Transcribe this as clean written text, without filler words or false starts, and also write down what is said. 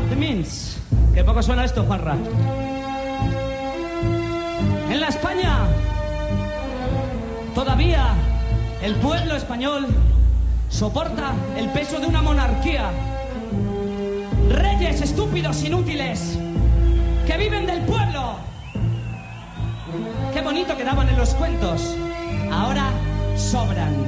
the means. Que poco suena esto, Juanra. En la España, todavía el pueblo español soporta el peso de una monarquía. Reyes estúpidos, inútiles, que viven del pueblo. Qué bonito quedaban en los cuentos. Ahora sobran.